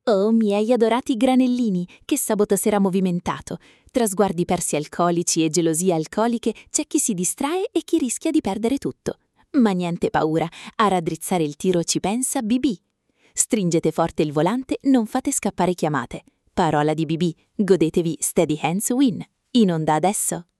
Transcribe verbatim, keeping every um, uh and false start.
Oh, miei adorati granellini, che sabato sera movimentato. Tra sguardi persi alcolici e gelosie alcoliche c'è chi si distrae e chi rischia di perdere tutto. Ma niente paura, a raddrizzare il tiro ci pensa B B. Stringete forte il volante, non fate scappare chiamate. Parola di B B, godetevi Steady Hands Win. In onda adesso